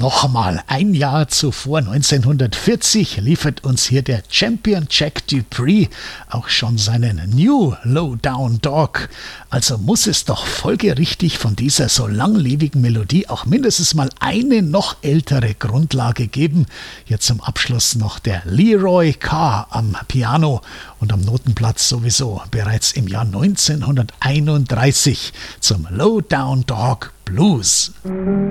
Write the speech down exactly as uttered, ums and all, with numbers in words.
Nochmal ein Jahr zuvor, neunzehnhundertvierzig, liefert uns hier der Champion Jack Dupree auch schon seinen New Low Down Dog. Also muss es doch folgerichtig von dieser so langlebigen Melodie auch mindestens mal eine noch ältere Grundlage geben. Hier zum Abschluss noch der Leroy Carr am Piano und am Notenplatz sowieso bereits im Jahr neunzehnhunderteinunddreißig zum Low Down Dog Blues.